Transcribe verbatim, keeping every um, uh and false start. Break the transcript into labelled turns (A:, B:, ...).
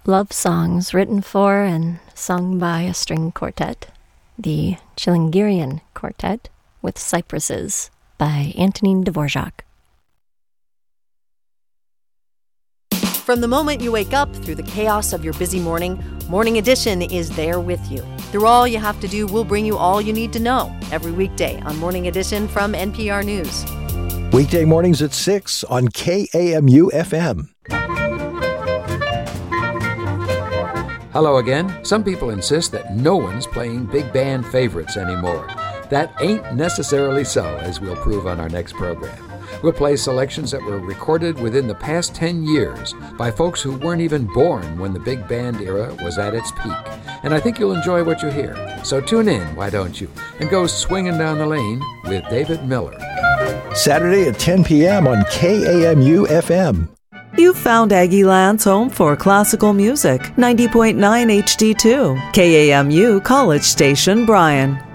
A: Love songs written for and sung by a string quartet, the Chilingirian Quartet with Cypresses by Antonin Dvorak.
B: From the moment you wake up through the chaos of your busy morning, Morning Edition is there with you. Through all you have to do, we'll bring you all you need to know every weekday on Morning Edition from N P R News.
C: Weekday mornings at six on K A M U F M.
D: Hello again. Some people insist that no one's playing big band favorites anymore. That ain't necessarily so, as we'll prove on our next program. We'll play selections that were recorded within the past ten years by folks who weren't even born when the big band era was at its peak. And I think you'll enjoy what you hear. So tune in, why don't you, and go swinging down the lane with David Miller.
C: Saturday at ten p.m. on K A M U F M.
E: You've found Aggieland's home for classical music, ninety point nine H D two, K A M U College Station, Bryan.